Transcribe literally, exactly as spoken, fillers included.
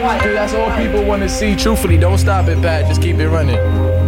Cause that's all people want to see. Truthfully, don't stop it, Pat. Just keep it running.